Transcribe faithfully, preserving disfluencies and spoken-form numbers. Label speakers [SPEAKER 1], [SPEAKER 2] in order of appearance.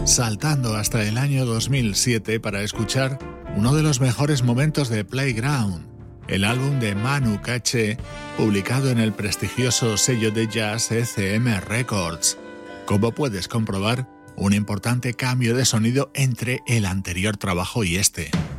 [SPEAKER 1] saltando hasta el año dos mil siete para escuchar uno de los mejores momentos de Playground, el álbum de Manu Katché, publicado en el prestigioso sello de jazz E C M Records. Como puedes comprobar, un importante cambio de sonido entre el anterior trabajo y este.